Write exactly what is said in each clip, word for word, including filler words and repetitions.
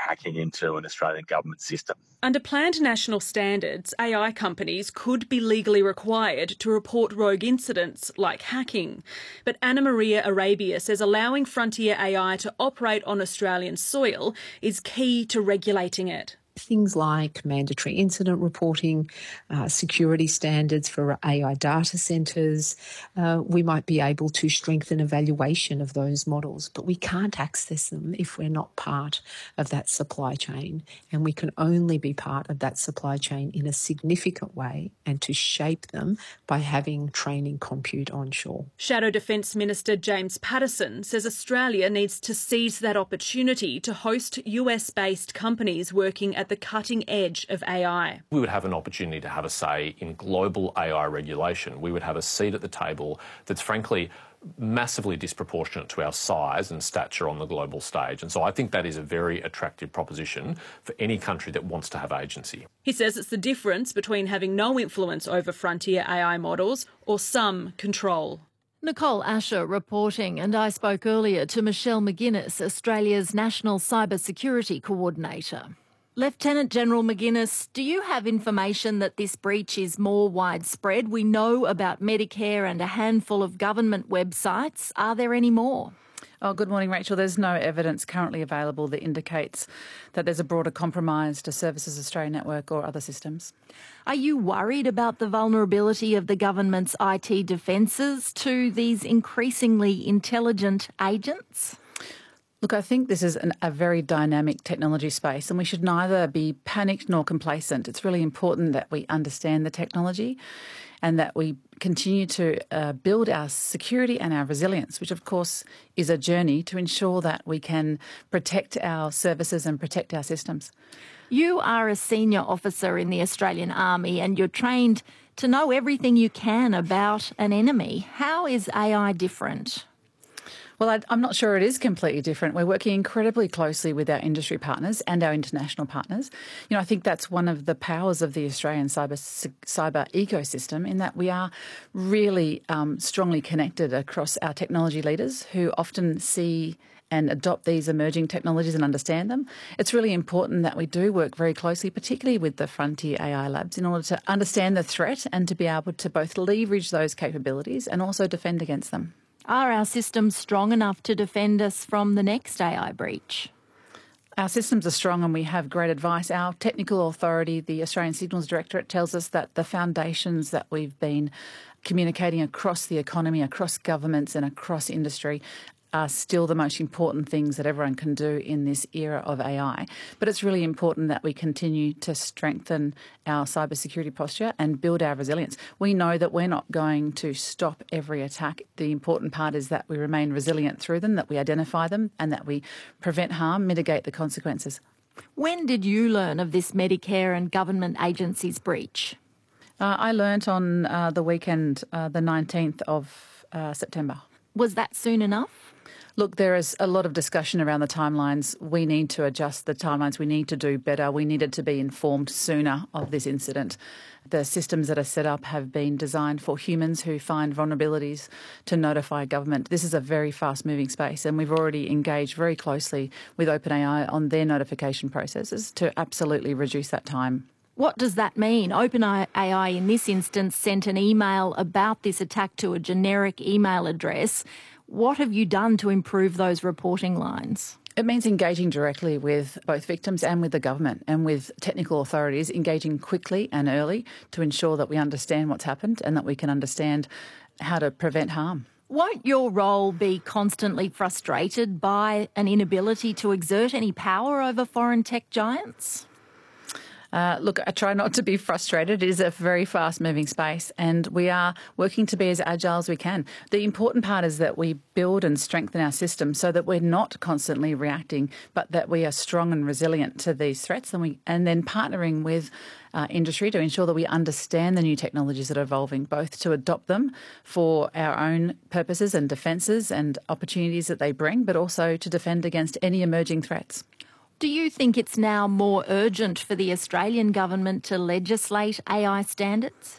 hacking into an Australian government system. Under planned national standards, A I companies could be legally required to report rogue incidents like hacking. But Anna Maria Arabia says allowing Frontier A I to operate on Australian soil is key to regulating it. Things like mandatory incident reporting, uh, security standards for A I data centres. Uh, we might be able to strengthen evaluation of those models, but we can't access them if we're not part of that supply chain. And we can only be part of that supply chain in a significant way and to shape them by having training compute onshore. Shadow Defence Minister James Paterson says Australia needs to seize that opportunity to host U S-based companies working at the cutting edge of A I. We would have an opportunity to have a say in global A I regulation. We would have a seat at the table that's frankly massively disproportionate to our size and stature on the global stage. And so I think that is a very attractive proposition for any country that wants to have agency. He says it's the difference between having no influence over frontier A I models or some control. Nicole Asher reporting, and I spoke earlier to Michelle McGuinness, Australia's National Cyber Security Coordinator. Lieutenant General McGuinness, do you have information that this breach is more widespread? We know about Medicare and a handful of government websites. Are there any more? Oh, good morning, Rachel. There's no evidence currently available that indicates that there's a broader compromise to Services Australia Network or other systems. Are you worried about the vulnerability of the government's I T defences to these increasingly intelligent agents? Look, I think this is an, a very dynamic technology space, and we should neither be panicked nor complacent. It's really important that we understand the technology and that we continue to uh, build our security and our resilience, which of course is a journey to ensure that we can protect our services and protect our systems. You are a senior officer in the Australian Army and you're trained to know everything you can about an enemy. How is A I different? Well, I, I'm not sure it is completely different. We're working incredibly closely with our industry partners and our international partners. You know, I think that's one of the powers of the Australian cyber cyber ecosystem, in that we are really um, strongly connected across our technology leaders who often see and adopt these emerging technologies and understand them. It's really important that we do work very closely, particularly with the Frontier A I labs, in order to understand the threat and to be able to both leverage those capabilities and also defend against them. Are our systems strong enough to defend us from the next A I breach? Our systems are strong and we have great advice. Our technical authority, the Australian Signals Directorate, tells us that the foundations that we've been communicating across the economy, across governments and across industry are still the most important things that everyone can do in this era of A I. But it's really important that we continue to strengthen our cybersecurity posture and build our resilience. We know that we're not going to stop every attack. The important part is that we remain resilient through them, that we identify them and that we prevent harm, mitigate the consequences. When did you learn of this Medicare and government agencies breach? Uh, I learnt on uh, the weekend, uh, the nineteenth of uh, September. Was that soon enough? Look, there is a lot of discussion around the timelines. We need to adjust the timelines. We need to do better. We needed to be informed sooner of this incident. The systems that are set up have been designed for humans who find vulnerabilities to notify government. This is a very fast-moving space, and we've already engaged very closely with OpenAI on their notification processes to absolutely reduce that time. What does that mean? OpenAI in this instance sent an email about this attack to a generic email address. What have you done to improve those reporting lines? It means engaging directly with both victims and with the government and with technical authorities, engaging quickly and early to ensure that we understand what's happened and that we can understand how to prevent harm. Won't your role be constantly frustrated by an inability to exert any power over foreign tech giants? Uh, look, I try not to be frustrated. It is a very fast-moving space and we are working to be as agile as we can. The important part is that we build and strengthen our system so that we're not constantly reacting, but that we are strong and resilient to these threats, and, we, and then partnering with uh, industry to ensure that we understand the new technologies that are evolving, both to adopt them for our own purposes and defences and opportunities that they bring, but also to defend against any emerging threats. Do you think it's now more urgent for the Australian government to legislate A I standards?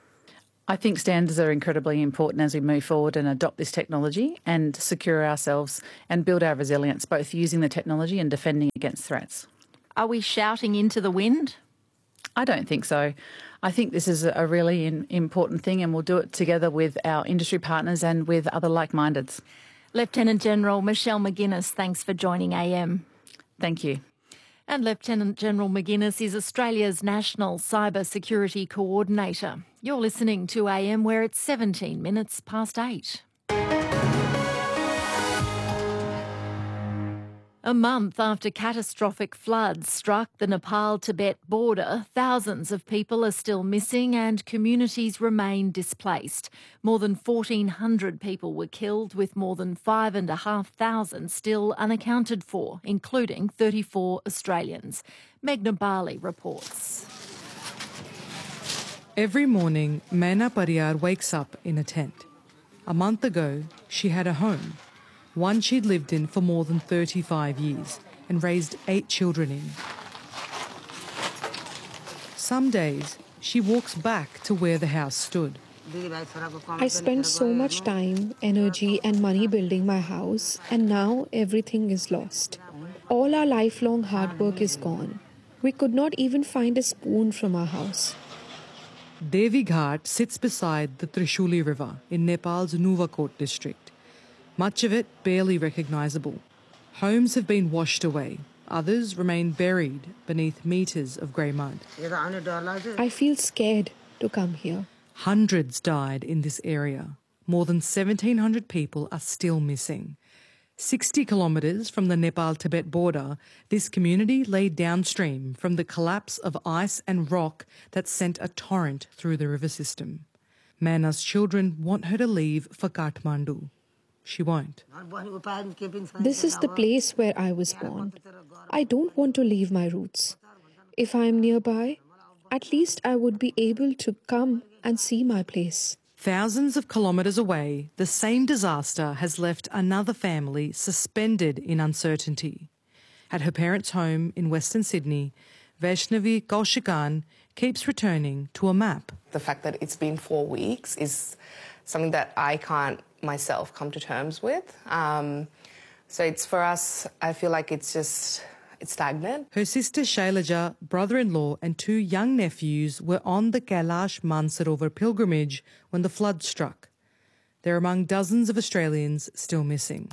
I think standards are incredibly important as we move forward and adopt this technology and secure ourselves and build our resilience, both using the technology and defending against threats. Are we shouting into the wind? I don't think so. I think this is a really in, important thing, and we'll do it together with our industry partners and with other like-mindeds. Lieutenant General Michelle McGuinness, thanks for joining A M. Thank you. And Lieutenant General McGuinness is Australia's National Cyber Security Coordinator. You're listening to A M, where it's seventeen minutes past eight. A month after catastrophic floods struck the Nepal-Tibet border, thousands of people are still missing and communities remain displaced. More than fourteen hundred people were killed, with more than five thousand five hundred still unaccounted for, including thirty-four Australians. Meghna Bali reports. Every morning, Meghna Pariyar wakes up in a tent. A month ago, she had a home, one she'd lived in for more than thirty-five years and raised eight children in. Some days, she walks back to where the house stood. I spent so much time, energy and money building my house, and now everything is lost. All our lifelong hard work is gone. We could not even find a spoon from our house. Devi Ghat sits beside the Trishuli River in Nepal's Nuvakot district. Much of it barely recognisable. Homes have been washed away. Others remain buried beneath metres of grey mud. I feel scared to come here. Hundreds died in this area. More than seventeen hundred people are still missing. sixty kilometres from the Nepal-Tibet border, this community lay downstream from the collapse of ice and rock that sent a torrent through the river system. Meghna's children want her to leave for Kathmandu. She won't. This is the place where I was born. I don't want to leave my roots. If I am nearby, at least I would be able to come and see my place. Thousands of kilometres away, the same disaster has left another family suspended in uncertainty. At her parents' home in Western Sydney, Vaishnavi Kaushikan keeps returning to a map. The fact that it's been four weeks is something that I can't myself come to terms with. Um, so it's for us, I feel like it's just, it's stagnant. Her sister Shailaja, brother-in-law and two young nephews were on the Kailash Mansarovar pilgrimage when the flood struck. They're among dozens of Australians still missing.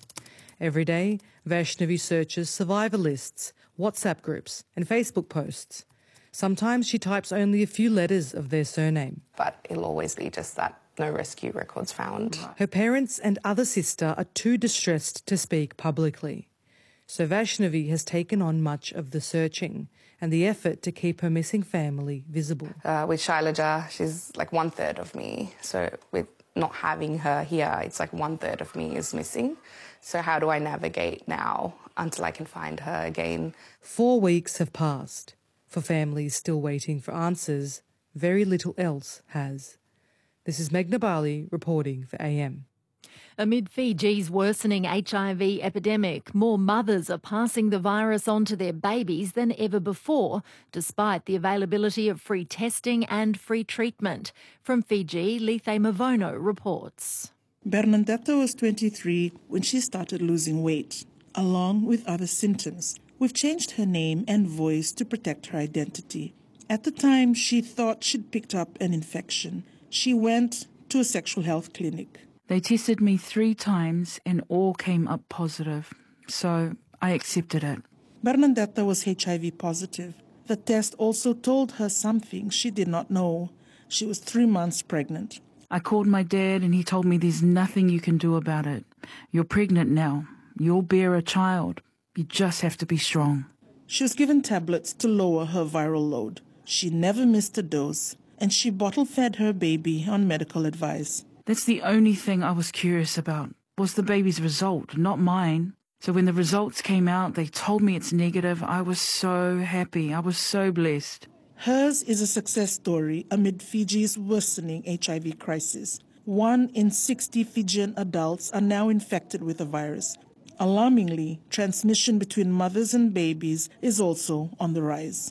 Every day, Vaishnavi searches survivor lists, WhatsApp groups and Facebook posts. Sometimes she types only a few letters of their surname. But it'll always be just that no rescue records found. Her parents and other sister are too distressed to speak publicly. So Vaishnavi has taken on much of the searching and the effort to keep her missing family visible. Uh, with Shailaja, she's like one third of me. So with not having her here, it's like one third of me is missing. So how do I navigate now until I can find her again? Four weeks have passed. For families still waiting for answers, very little else has. This is Meghna Bali reporting for A M. Amid Fiji's worsening H I V epidemic, more mothers are passing the virus on to their babies than ever before, despite the availability of free testing and free treatment. From Fiji, Lethe Mavono reports. Bernadetta was twenty-three when she started losing weight, along with other symptoms. We've changed her name and voice to protect her identity. At the time, she thought she'd picked up an infection. She went to a sexual health clinic. They tested me three times and all came up positive, so I accepted it. Bernadetta was H I V positive. The test also told her something she did not know. She was three months pregnant. I called my dad and he told me there's nothing you can do about it. You're pregnant now. You'll bear a child. You just have to be strong. She was given tablets to lower her viral load. She never missed a dose, and she bottle-fed her baby on medical advice. That's the only thing I was curious about, was the baby's result, not mine. So when the results came out, they told me it's negative. I was so happy. I was so blessed. Hers is a success story amid Fiji's worsening H I V crisis. One in sixty Fijian adults are now infected with the virus. Alarmingly, transmission between mothers and babies is also on the rise.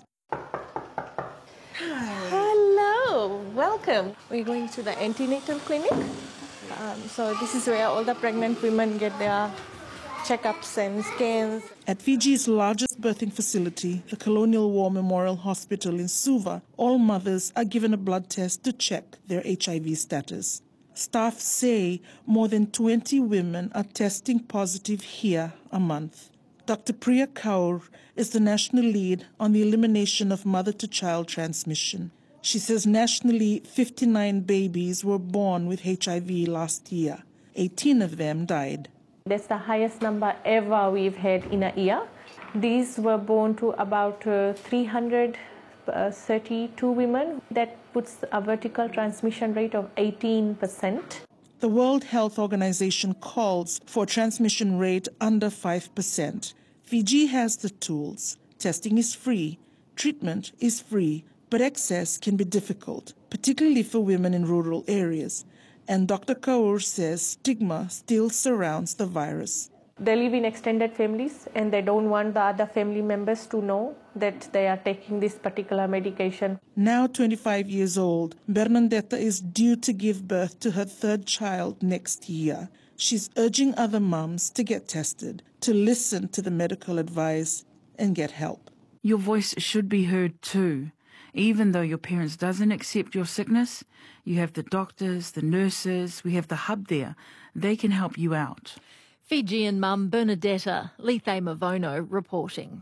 Hello, welcome. We're going to the antenatal clinic. Um, so this is where all the pregnant women get their checkups and scans. At Fiji's largest largest birthing facility, the Colonial War Memorial Hospital in Suva, all mothers are given a blood test to check their H I V status. Staff say more than twenty women are testing positive here a month. Doctor Priya Kaur is the national lead on the elimination of mother-to-child transmission. She says nationally, fifty-nine babies were born with H I V last year. eighteen of them died. That's the highest number ever we've had in a year. These were born to about uh, three hundred thirty-two women. That puts a vertical transmission rate of eighteen percent. The World Health Organization calls for a transmission rate under five percent. Fiji has the tools. Testing is free. Treatment is free. But access can be difficult, particularly for women in rural areas. And Doctor Kaur says stigma still surrounds the virus. They live in extended families and they don't want the other family members to know that they are taking this particular medication. Now twenty-five years old, Bernadetta is due to give birth to her third child next year. She's urging other mums to get tested, to listen to the medical advice and get help. Your voice should be heard too. Even though your parents doesn't accept your sickness, you have the doctors, the nurses, we have the hub there. They can help you out. Fijian mum Bernadetta, Lethe Mavono reporting.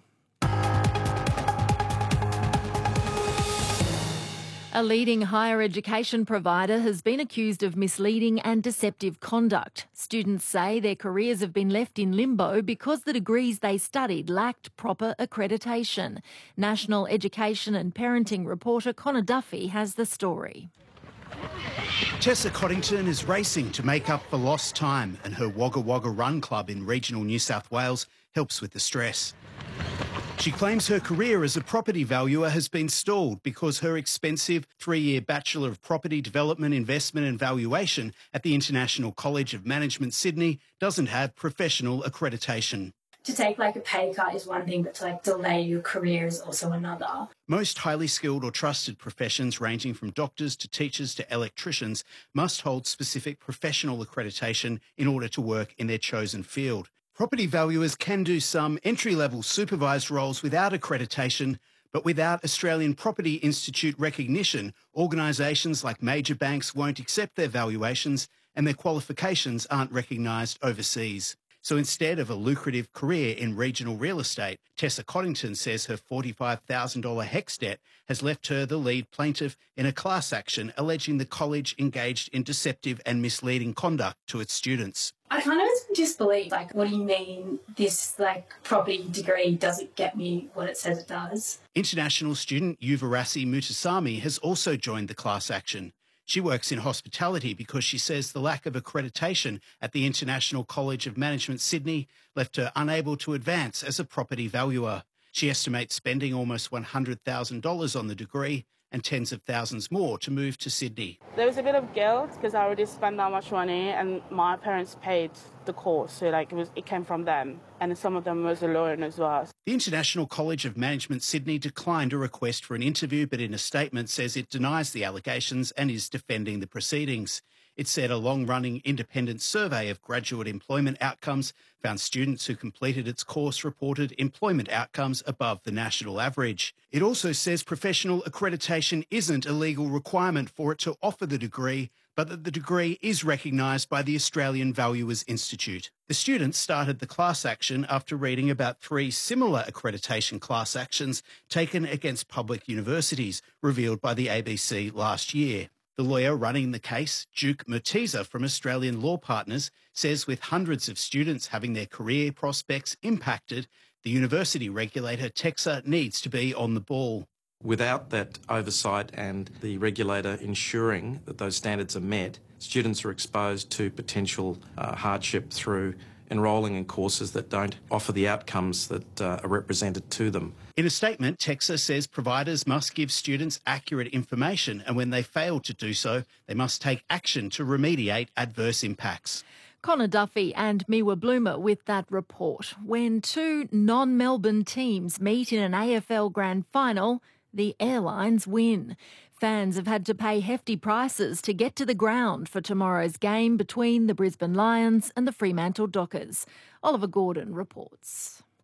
A leading higher education provider has been accused of misleading and deceptive conduct. Students say their careers have been left in limbo because the degrees they studied lacked proper accreditation. National Education and Parenting reporter Connor Duffy has the story. Tessa Coddington is racing to make up for lost time, and her Wagga Wagga Run Club in regional New South Wales helps with the stress. She claims her career as a property valuer has been stalled because her expensive three-year Bachelor of Property Development, Investment and Valuation at the International College of Management Sydney doesn't have professional accreditation. To take like a pay cut is one thing, but to like delay your career is also another. Most highly skilled or trusted professions ranging from doctors to teachers to electricians must hold specific professional accreditation in order to work in their chosen field. Property valuers can do some entry-level supervised roles without accreditation, but without Australian Property Institute recognition, organisations like major banks won't accept their valuations and their qualifications aren't recognised overseas. So instead of a lucrative career in regional real estate, Tessa Coddington says her forty-five thousand dollars HECS debt has left her the lead plaintiff in a class action alleging the college engaged in deceptive and misleading conduct to its students. I kind of disbelieve, like, what do you mean this, like, property degree doesn't get me what it says it does? International student Yuvarasi Mutasamy has also joined the class action. She works in hospitality because she says the lack of accreditation at the International College of Management Sydney left her unable to advance as a property valuer. She estimates spending almost one hundred thousand dollars on the degree and tens of thousands more to move to Sydney. There was a bit of guilt because I already spent that much money and my parents paid the course, so like it was it came from them, and some of them was a loan as well. The International College of Management Sydney declined a request for an interview, but in a statement says it denies the allegations and is defending the proceedings. It said a long-running independent survey of graduate employment outcomes found students who completed its course reported employment outcomes above the national average. It also says professional accreditation isn't a legal requirement for it to offer the degree, but that the degree is recognised by the Australian Valuers Institute. The students started the class action after reading about three similar accreditation class actions taken against public universities, revealed by the A B C last year. The lawyer running the case, Duke Murtiza from Australian Law Partners, says with hundreds of students having their career prospects impacted, the university regulator TEQSA needs to be on the ball. Without that oversight and the regulator ensuring that those standards are met, students are exposed to potential uh, hardship through enrolling in courses that don't offer the outcomes that uh, are represented to them. In a statement, TEQSA says providers must give students accurate information, and when they fail to do so, they must take action to remediate adverse impacts. Connor Duffy and Miwa Bloomer with that report. When two non-Melbourne teams meet in an A F L Grand Final, the Airlines win. Fans have had to pay hefty prices to get to the ground for tomorrow's game between the Brisbane Lions and the Fremantle Dockers. Oliver Gordon reports.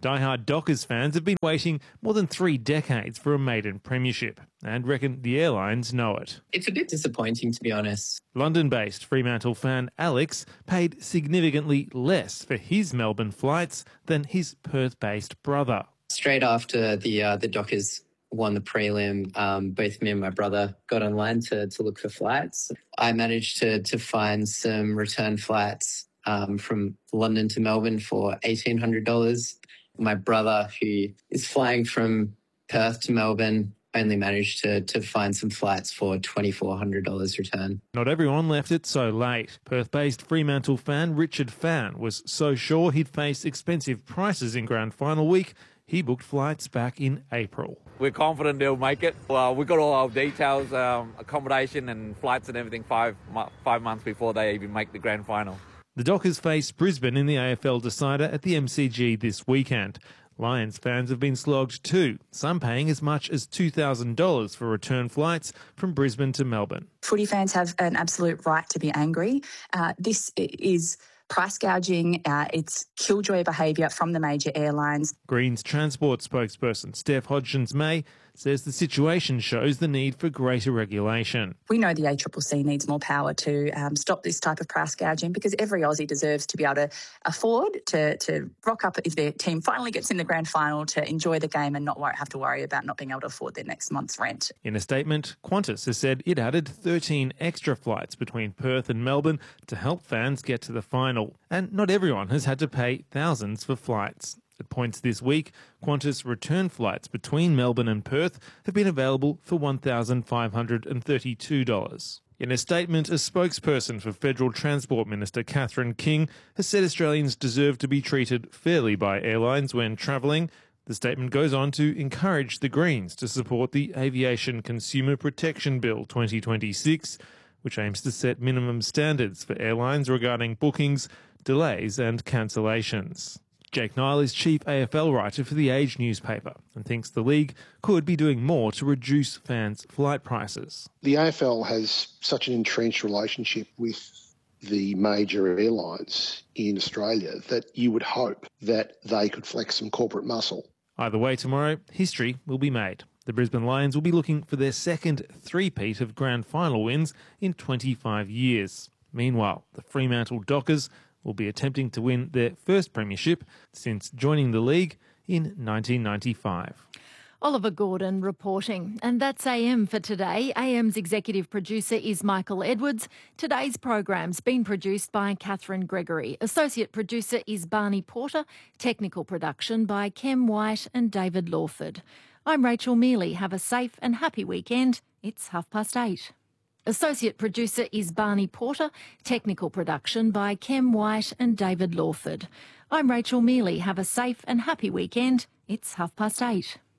Die-hard Dockers fans have been waiting more than three decades for a maiden premiership and reckon the airlines know it. It's a bit disappointing, to be honest. London-based Fremantle fan Alex paid significantly less for his Melbourne flights than his Perth-based brother. Straight after the uh, the Dockers won the prelim, um, both me and my brother got online to, to look for flights. I managed to, to find some return flights um, from London to Melbourne for eighteen hundred dollars. My brother, who is flying from Perth to Melbourne, only managed to, to find some flights for twenty-four hundred dollars return. Not everyone left it so late. Perth-based Fremantle fan Richard Fan was so sure he'd face expensive prices in grand final week, he booked flights back in April. We're confident they'll make it. Well, we've got all our details, um, accommodation and flights and everything five, five months before they even make the grand final. The Dockers face Brisbane in the A F L decider at the M C G this weekend. Lions fans have been slogged too, some paying as much as two thousand dollars for return flights from Brisbane to Melbourne. Footy fans have an absolute right to be angry. Uh, this is price gouging, uh, it's killjoy behaviour from the major airlines. Greens Transport spokesperson Steph Hodgins-May says the situation shows the need for greater regulation. We know the A C C C needs more power to um, stop this type of price gouging because every Aussie deserves to be able to afford to, to rock up if their team finally gets in the grand final, to enjoy the game and not worry, have to worry about not being able to afford their next month's rent. In a statement, Qantas has said it added thirteen extra flights between Perth and Melbourne to help fans get to the final. And not everyone has had to pay thousands for flights. At points this week, Qantas return flights between Melbourne and Perth have been available for one thousand five hundred thirty-two dollars. In a statement, a spokesperson for Federal Transport Minister Catherine King has said Australians deserve to be treated fairly by airlines when travelling. The statement goes on to encourage the Greens to support the Aviation Consumer Protection Bill twenty twenty-six, which aims to set minimum standards for airlines regarding bookings, delays and cancellations. Jake Nile is chief A F L writer for The Age newspaper and thinks the league could be doing more to reduce fans' flight prices. The A F L has such an entrenched relationship with the major airlines in Australia that you would hope that they could flex some corporate muscle. Either way, tomorrow, history will be made. The Brisbane Lions will be looking for their second three-peat of grand final wins in twenty-five years. Meanwhile, the Fremantle Dockers will be attempting to win their first premiership since joining the league in nineteen ninety-five. Oliver Gordon reporting. And that's A M for today. A M's executive producer is Michael Edwards. Today's program's been produced by Catherine Gregory. Associate producer is Barney Porter. Technical production by Kem White and David Lawford. I'm Rachel Mealy. Have a safe and happy weekend. It's half past eight. Associate producer is Barney Porter. Technical production by Kem White and David Lawford. I'm Rachel Mealy. Have a safe and happy weekend. It's half past eight.